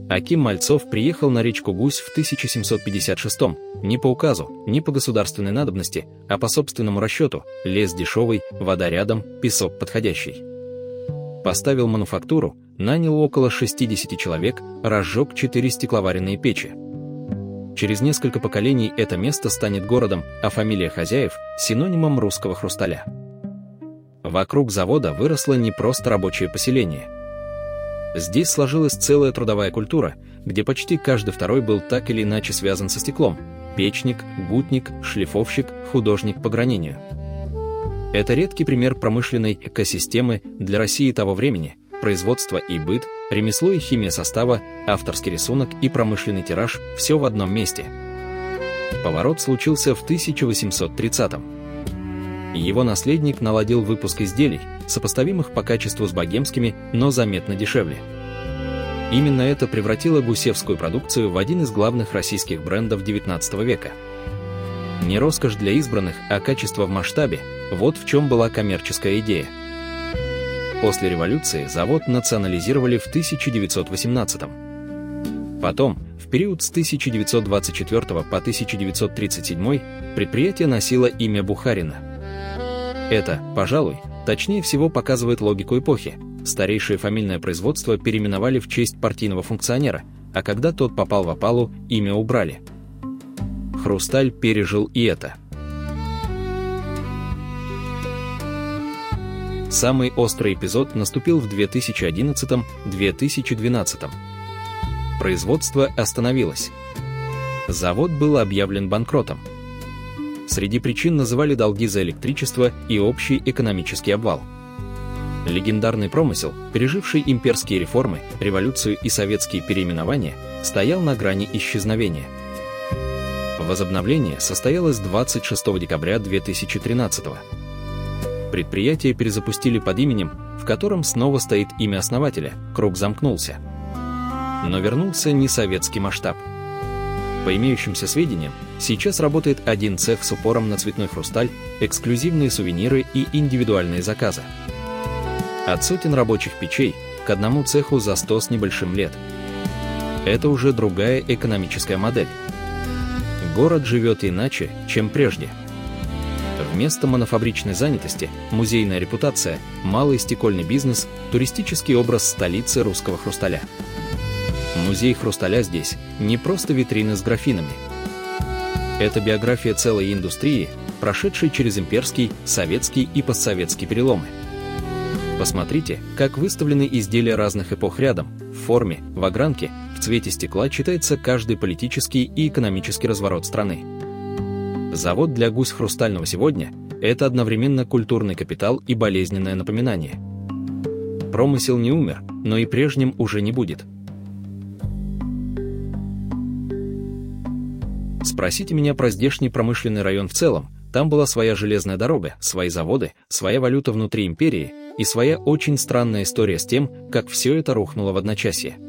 Аким Мальцов приехал на речку Гусь в 1756-м, не по указу, не по государственной надобности, а по собственному расчету: лес дешевый, вода рядом, песок подходящий. Поставил мануфактуру, нанял около 60 человек, разжег 4 стекловаренные печи. Через несколько поколений это место станет городом, а фамилия хозяев – синонимом русского хрусталя. Вокруг завода выросло не просто рабочее поселение. Здесь сложилась целая трудовая культура, где почти каждый второй был так или иначе связан со стеклом: печник, гутник, шлифовщик, художник по гранению. Это редкий пример промышленной экосистемы для России того времени: производство и быт, ремесло и химия состава, авторский рисунок и промышленный тираж – все в одном месте. Поворот случился в 1830-м. Его наследник наладил выпуск изделий, сопоставимых по качеству с богемскими, но заметно дешевле. Именно это превратило гусевскую продукцию в один из главных российских брендов XIX века. Не роскошь для избранных, а качество в масштабе – вот в чем была коммерческая идея. После революции завод национализировали в 1918-м. Потом, в период с 1924 по 1937 предприятие носило имя Бухарина. Это, пожалуй, точнее всего показывает логику эпохи. Старейшее фамильное производство переименовали в честь партийного функционера, а когда тот попал в опалу, имя убрали. Хрусталь пережил и это. Самый острый эпизод наступил в 2011-2012. Производство остановилось. Завод был объявлен банкротом. Среди причин называли долги за электричество и общий экономический обвал. Легендарный промысел, переживший имперские реформы, революцию и советские переименования, стоял на грани исчезновения. Возобновление состоялось 26 декабря 2013 года. Предприятие перезапустили под именем, в котором снова стоит имя основателя, круг замкнулся. Но вернулся не советский масштаб. По имеющимся сведениям, сейчас работает один цех с упором на цветной хрусталь, эксклюзивные сувениры и индивидуальные заказы. От сотен рабочих печей к одному цеху за 100 с небольшим лет. Это уже другая экономическая модель. Город живет иначе, чем прежде. Вместо монофабричной занятости – музейная репутация, малый стекольный бизнес, туристический образ столицы русского хрусталя. Музей хрусталя здесь не просто витрины с графинами. Это биография целой индустрии, прошедшей через имперский, советский и постсоветский переломы. Посмотрите, как выставлены изделия разных эпох рядом, в форме, в огранке, в цвете стекла читается каждый политический и экономический разворот страны. Завод для гусь хрустального сегодня – это одновременно культурный капитал и болезненное напоминание. Промысел не умер, но и прежним уже не будет. Спросите меня про здешний промышленный район в целом. Там была своя железная дорога, свои заводы, своя валюта внутри империи и своя очень странная история с тем, как все это рухнуло в одночасье.